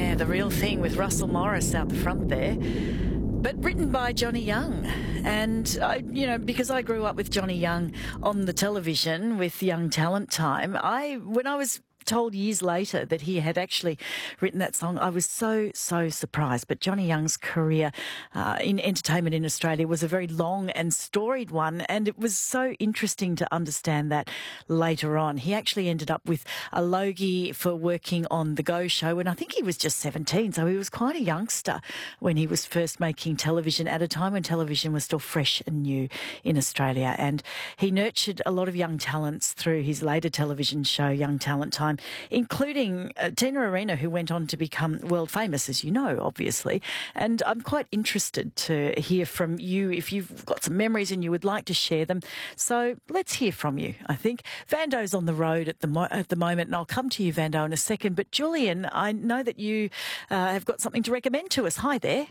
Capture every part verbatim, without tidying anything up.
Yeah, The Real Thing with Russell Morris out the front there. But written by Johnny Young. And, I, you know, because I grew up with Johnny Young on the television with Young Talent Time, I when I was told years later that he had actually written that song, I was so, so surprised. But Johnny Young's career uh, in entertainment in Australia was a very long and storied one, and it was so interesting to understand that later on. He actually ended up with a Logie for working on The Go Show when I think he was just seventeen, so he was quite a youngster when he was first making television at a time when television was still fresh and new in Australia. And he nurtured a lot of young talents through his later television show, Young Talent Time, including uh, Tina Arena, who went on to become world famous, as you know, obviously. And I'm quite interested to hear from you if you've got some memories and you would like to share them. So let's hear from you, I think. Vando's on the road at the mo- at the moment, and I'll come to you, Vando, in a second. But Julian, I know that you uh, have got something to recommend to us. Hi there.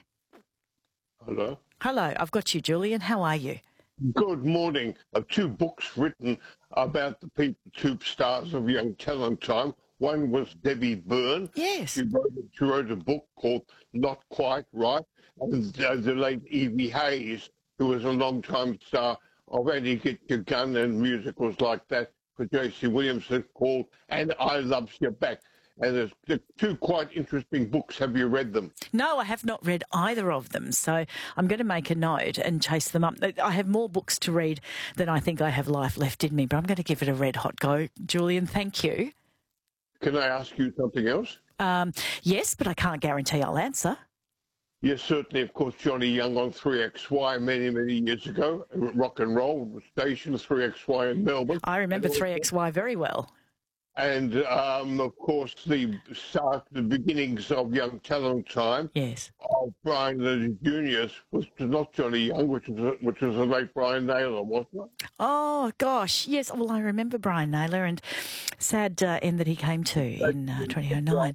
Hello. Hello, I've got you, Julian. How are you? Good morning. Uh, two books written about the people, two stars of Young Talent Time. One was Debbie Byrne. Yes. She wrote, she wrote a book called Not Quite Right. And uh, the late Evie Hayes, who was a long-time star of Annie Get Your Gun and musicals like that for J C Williamson, called And I Loves You Back. And there's they're two quite interesting books. Have you read them? No, I have not read either of them, so I'm going to make a note and chase them up. I have more books to read than I think I have life left in me, but I'm going to give it a red hot go. Julian, thank you. Can I ask you something else? Um, yes, but I can't guarantee I'll answer. Yes, certainly. Of course, Johnny Young on three X Y many, many years ago. Rock and roll station, three X Y in Melbourne. I remember three X Y very well. And, um, of course, the start, the beginnings of Young Talent Time. Yes. Of Brian the Juniors was not Johnny Young, which was which was the late Brian Naylor, wasn't it? Oh gosh, yes. Well, I remember Brian Naylor, and sad uh, end that he came to in uh, twenty oh nine.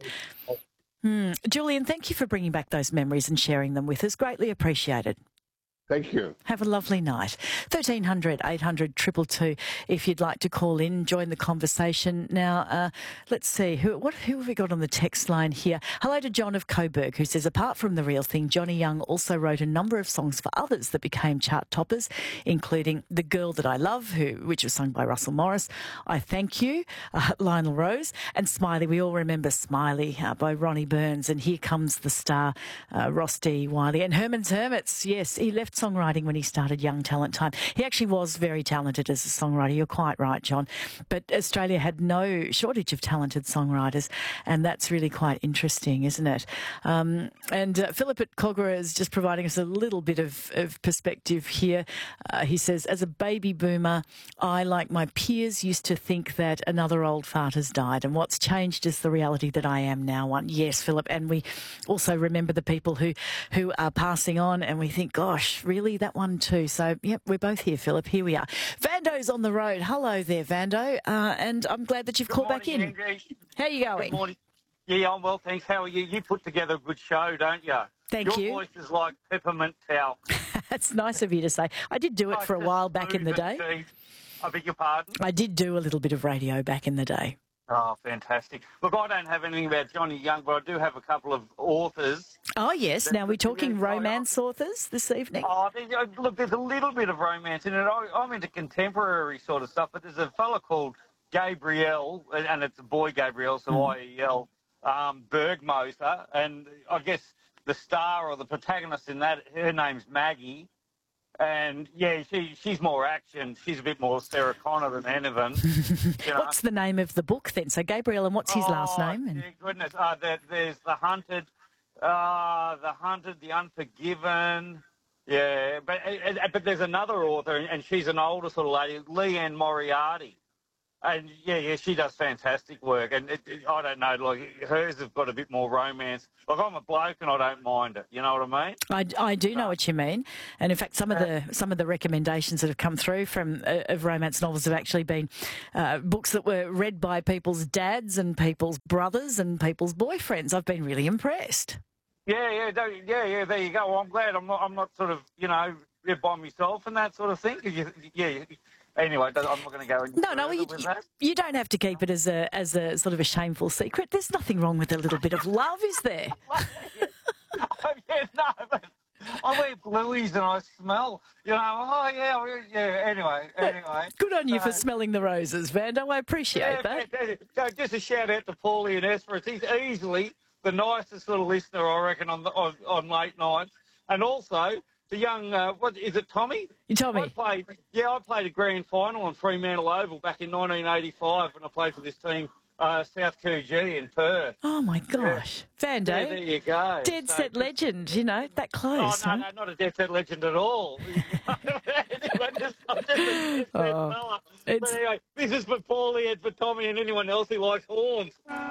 Hmm. Julian, thank you for bringing back those memories and sharing them with us. Greatly appreciated. Thank you. Have a lovely night. thirteen hundred, eight hundred, two two two if you'd like to call in, join the conversation. Now, uh, let's see, who what who have we got on the text line here? Hello to John of Coburg, who says, apart from The Real Thing, Johnny Young also wrote a number of songs for others that became chart toppers, including The Girl That I Love, who which was sung by Russell Morris, I Thank You, uh, Lionel Rose, and Smiley. We all remember Smiley uh, by Ronnie Burns, and Here Comes the Star, uh, Ross D. Wiley, and Herman's Hermits. Yes, he left songwriting when he started Young Talent Time. He actually was very talented as a songwriter. You're quite right, John. But Australia had no shortage of talented songwriters, and that's really quite interesting, isn't it? Um, and uh, Philip at Cogra is just providing us a little bit of, of perspective here. Uh, he says, as a baby boomer, I, like my peers, used to think that another old fart has died, and what's changed is the reality that I am now one. Yes, Philip, and we also remember the people who, who are passing on, and we think, gosh, really, that one too. So, yep, we're both here, Philip. Here we are. Vando's on the road. Hello there, Vando. Uh, and I'm glad that you've Good called morning, back in. Angie. How are you going? Good morning. Yeah, I'm well, thanks. How are you? You put together a good show, don't you? Thank Your you. Your voice is like peppermint towel. That's nice of you to say. I did do it Nice for a and while back in the smooth and day. deep. I beg your pardon? I did do a little bit of radio back in the day. Oh, fantastic. Look, I don't have anything about Johnny Young, but I do have a couple of authors. Oh, yes. Now, we're talking Yeah, romance authors this evening? Oh, there's, uh, look, there's a little bit of romance in it. I, I'm into contemporary sort of stuff, but there's a fella called Gabrielle, and it's a boy Gabrielle, so Mm. I E L, um, Bergmoser, and I guess the star or the protagonist in that, her name's Maggie. And, yeah, she she's more action. She's a bit more Sarah Connor than anything. You know? What's the name of the book then? So, Gabriel, and what's his oh, last name? And... dear goodness. Uh, there, there's The Hunted, uh, The Hunted, The Unforgiven. Yeah, but uh, but there's another author, and she's an older sort of lady, Leanne Moriarty. And, yeah, yeah, she does fantastic work. And it, it, I don't know, like, hers have got a bit more romance. Like, I'm a bloke and I don't mind it. You know what I mean? I, I do know what you mean. And, in fact, some of the some of the recommendations that have come through from uh, of romance novels have actually been uh, books that were read by people's dads and people's brothers and people's boyfriends. I've been really impressed. Yeah, yeah, don't- yeah, yeah, there you go. Well, I'm glad I'm not, I'm not sort of, you know, by myself and that sort of thing. 'Cause you, yeah, Anyway, I'm not going to go any No, no, further you, with you, that. you don't have to keep it as a as a sort of a shameful secret. There's nothing wrong with a little bit of love, is there? Yeah, no, but I wear blueies and I smell, you know, oh, yeah, we- yeah, anyway, anyway. Good on you Uh, for smelling the roses, Vando. I appreciate Yeah, that. but, uh, so just a shout out to Paulie and Esperance. He's easily the nicest little listener, I reckon, on the, on, on late nights. And also the young, uh, what is it, Tommy? You told I me. played, yeah, I played a grand final on Fremantle Oval back in nineteen eighty-five when I played for this team, uh, South Coogee in Perth. Oh, my gosh. Vando, Yeah, there you go. dead So set just- legend, you know, that Oh, close. no, huh? no, not a dead set legend at all. Anyway, just, I'm just a dead set Oh, fella. it's- But anyway, this is for Paulie and for Tommy and anyone else who likes horns.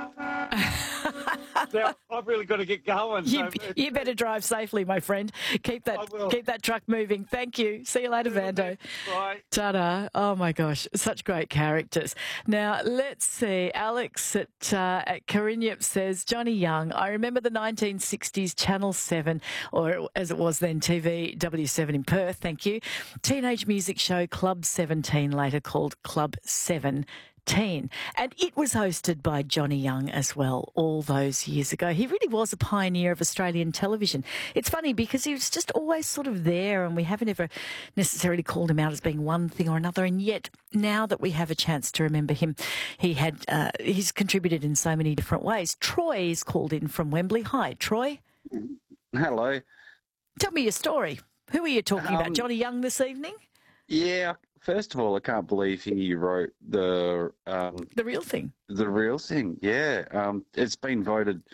Now, I've really got to get going. You, so- you better drive safely, my friend. Keep I that will. keep that truck moving. Thank you. See you later, Vando. Right. Ta-da. Oh, my gosh. Such great characters. Now, let's see. Alex at, uh, at Carinyip says, Johnny Young, I remember the nineteen sixties Channel seven, or as it was then, T V W seven in Perth, thank you, teenage music show Club seventeen, later called Club seven. And it was hosted by Johnny Young as well all those years ago. He really was a pioneer of Australian television. It's funny because he was just always sort of there, and we haven't ever necessarily called him out as being one thing or another. And yet now that we have a chance to remember him, he had uh, he's contributed in so many different ways. Troy is called in from Wembley. Hi, Troy. Hello. Tell me your story. Who are you talking about? Um, Johnny Young this evening? Yeah, first of all, I can't believe he wrote the um, The real thing. the real thing. Yeah, um, it's been voted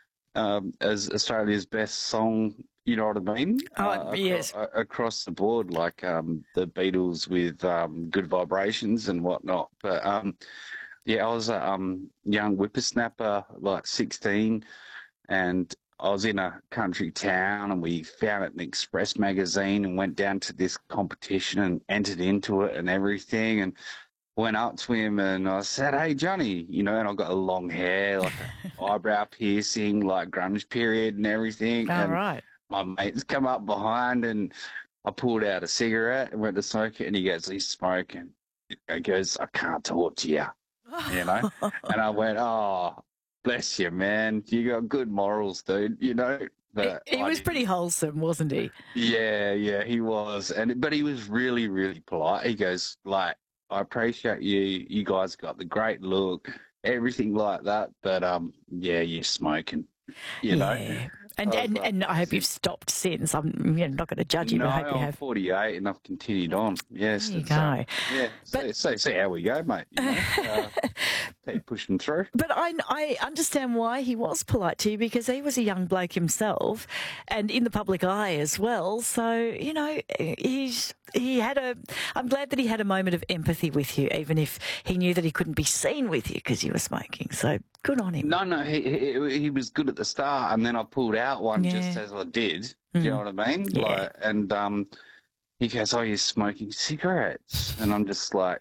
um, as Australia's best song. You know what I mean? Oh, acro- yes. a- across the board, like um, the Beatles with um, Good Vibrations and whatnot. But um, yeah, I was a um, young whippersnapper, like sixteen, and I was in a country town, and we found it in Express magazine and went down to this competition and entered into it and everything, and went up to him and I said, "Hey, Johnny," you know, and I've got a long hair, like an eyebrow piercing, like grunge period and everything. All and right. my mates come up behind and I pulled out a cigarette and went to smoke it, and he goes, "He's smoking." He goes, "I can't talk to you," you know? And I went, "Oh, bless you, man. You got good morals, dude," you know? But He, he I was didn't. pretty wholesome, wasn't he? Yeah, yeah, he was. And but he was really, really polite. He goes, like, "I appreciate you. You guys got the great look, everything like that. But um, yeah, you're smoking, you know." Yeah. And, I was and, like, and I hope you've stopped since. I'm you know, not going to judge you, No, but I hope you I'm have. forty-eight and I've continued on. Yes. There you it's, uh, go. yeah. But- So, so see how we go, mate. You know? uh, keep pushing through. But I, I understand why he was polite to you, because he was a young bloke himself and in the public eye as well. So, you know, he's he had a. I'm glad that he had a moment of empathy with you, even if he knew that he couldn't be seen with you because you were smoking. So good on him. No, no, he, he he was good at the start, and then I pulled out one Yeah. just as I did. Do you know what I mean? Yeah. Like, and um, he goes, "Oh, you're smoking cigarettes," and I'm just like,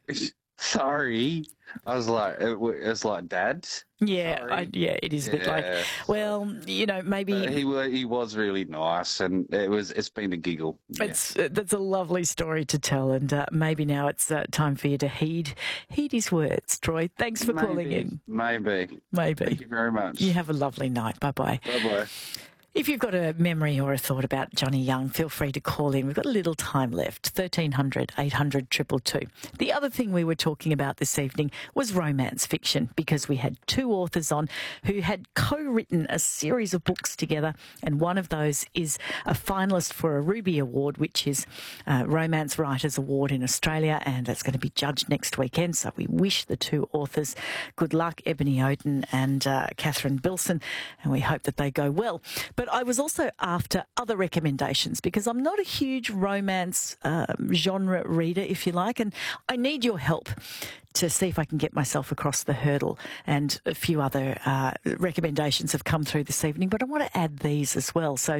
"Sorry." I was like, it, wa- it's like, "Dad." Yeah, Sorry. I, yeah, it is a bit like. Yeah. Well, you know, maybe. But he wa- he was really nice, and it was it's been a giggle. Yeah. It's uh, that's a lovely story to tell, and uh, maybe now it's uh, time for you to heed heed his words, Troy. Thanks for calling Maybe, in. Maybe. Thank Maybe you very much. you have a lovely night. Bye bye. Bye bye. If you've got a memory or a thought about Johnny Young, feel free to call in. We've got a little time left, thirteen hundred, eight hundred, two two two. The other thing we were talking about this evening was romance fiction, because we had two authors on who had co-written a series of books together, and one of those is a finalist for a Ruby Award, which is a Romance Writers Award in Australia, and that's going to be judged next weekend. So we wish the two authors good luck, Ebony Oden and uh, Catherine Bilson, and we hope that they go well. But I was also after other recommendations, because I'm not a huge romance um, genre reader, if you like, and I need your help to see if I can get myself across the hurdle. And a few other uh, recommendations have come through this evening, but I want to add these as well. So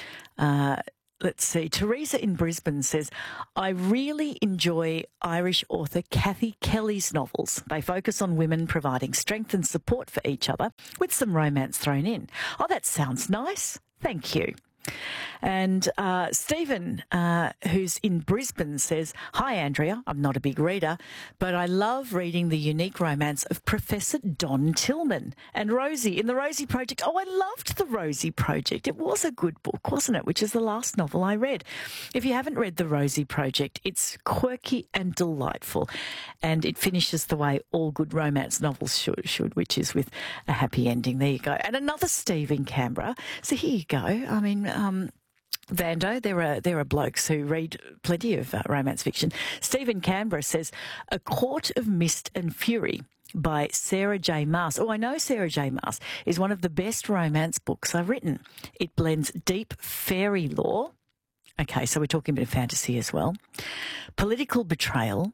uh, let's see. Teresa in Brisbane says, "I really enjoy Irish author Kathy Kelly's novels. They focus on women providing strength and support for each other with some romance thrown in. Oh, that sounds nice. Thank you." And uh, Stephen, uh, who's in Brisbane, says, "Hi, Andrea. I'm not a big reader, but I love reading the unique romance of Professor Don Tillman and Rosie in the Rosie Project." Oh, I loved the Rosie Project. It was a good book, wasn't it? Which is the last novel I read. If you haven't read the Rosie Project, it's quirky and delightful, and it finishes the way all good romance novels should, should which is with a happy ending. There you go. And another Steve in Canberra. So here you go. I mean, um, Vando, there are there are blokes who read plenty of uh, romance fiction. Stephen Canberra says, "A Court of Mist and Fury" by Sarah J. Maas. Oh, I know Sarah J. Maas is one of the best romance books I've written. It blends deep fairy lore. Okay, so we're talking a bit of fantasy as well. Political betrayal,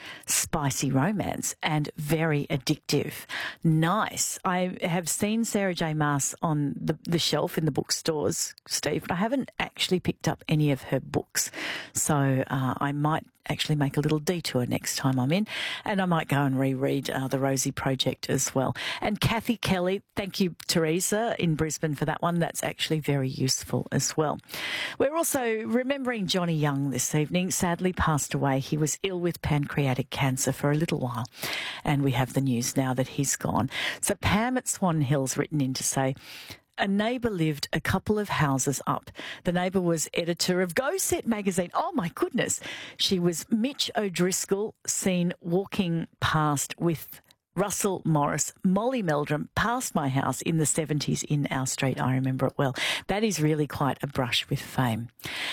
spicy romance, and very addictive. Nice. I have seen Sarah J. Maas on the, the shelf in the bookstores, Steve, but I haven't actually picked up any of her books. So uh, I might actually make a little detour next time I'm in, and I might go and reread uh, the Rosie Project as well. And Kathy Kelly, thank you, Teresa, in Brisbane for that one. That's actually very useful as well. We're also remembering Johnny Young this evening. Sadly passed away. He was ill with pancreatic cancer for a little while, and we have the news now that he's gone. So Pam at Swan Hill's written in to say, "A neighbour lived a couple of houses up. The neighbour was editor of Go Set magazine." Oh, my goodness. She was Mitch O'Driscoll, seen walking past with Russell Morris, Molly Meldrum, past my house in the seventies in our street. I remember it well. That is really quite a brush with fame.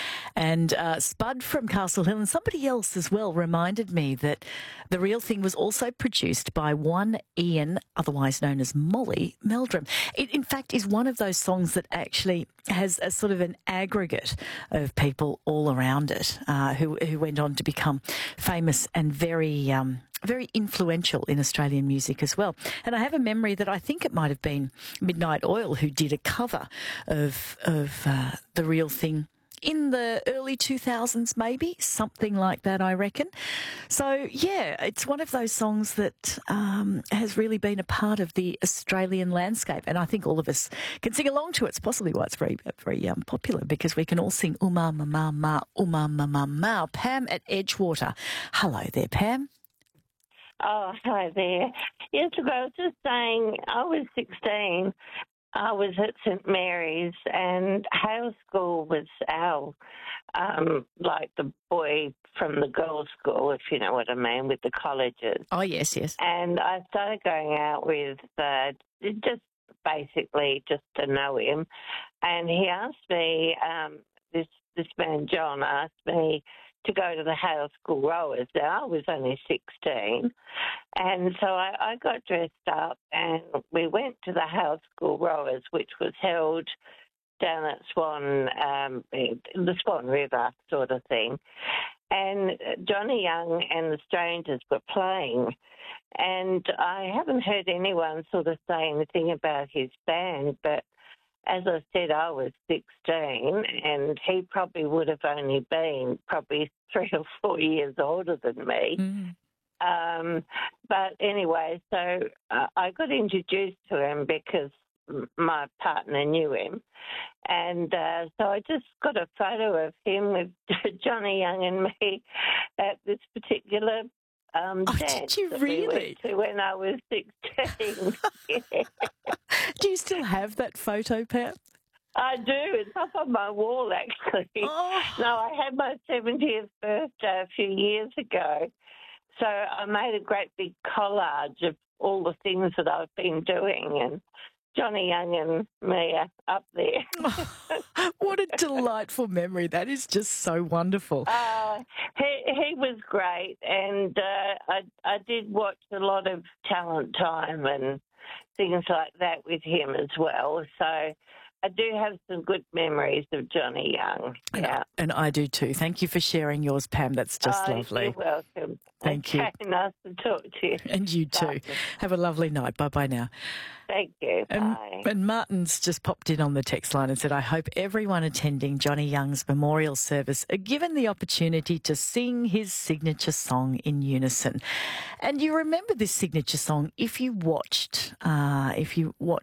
And uh, Spud from Castle Hill and somebody else as well reminded me that The Real Thing was also produced by one Ian, otherwise known as Molly Meldrum. It, in fact, is one of those songs that actually has a sort of an aggregate of people all around it uh, who, who went on to become famous and very... Um, very influential in Australian music as well. And I have a memory that I think it might have been Midnight Oil who did a cover of of uh, The Real Thing in the early two thousands, maybe, something like that, I reckon. So, yeah, it's one of those songs that um, has really been a part of the Australian landscape, and I think all of us can sing along to it. It's possibly why it's very, very um, popular, because we can all sing Uma Ma Ma Ma, Uma Ma Ma Ma. Pam at Edgewater. Hello there, Pam. Oh, hello there. Yes, look, I was just saying, I was sixteen. I was at St Mary's, and Hale School was our, um, like the boy from the girls' school, if you know what I mean, with the colleges. Oh, yes, yes. And I started going out with uh, just basically just to know him. And he asked me, um, this, this man John asked me to go to the Hale School Rowers. Now, I was only sixteen, and so I, I got dressed up and we went to the Hale School Rowers, which was held down at Swan, um, the Swan River sort of thing. And Johnny Young and the Strangers were playing, and I haven't heard anyone sort of say anything about his band, but as I said, I was sixteen, and he probably would have only been probably three or four years older than me. Mm. Um, but anyway, so uh, I got introduced to him because my partner knew him. And uh, so I just got a photo of him with Johnny Young and me at this particular Um, oh, did you really? We when I was sixteen. Yeah. Do you still have that photo, Pam? I do. It's up on my wall, actually. Oh. No, I had my seventieth birthday a few years ago. So I made a great big collage of all the things that I've been doing, and Johnny Young and me are up there. Oh, what a delightful memory. That is just so wonderful. Uh, he, he was great, and uh, I, I did watch a lot of Talent Time and things like that with him as well. So I do have some good memories of Johnny Young. Yeah. And I do too. Thank you for sharing yours, Pam. That's just oh, lovely. You're welcome. Thank okay, you. Nice to talk to you. And you too. Bye. Have a lovely night. Bye-bye now. Thank you. And, Bye. and Martin's just popped in on the text line and said, I hope everyone attending Johnny Young's memorial service are given the opportunity to sing his signature song in unison. And you remember this signature song if you watched, uh, if you watched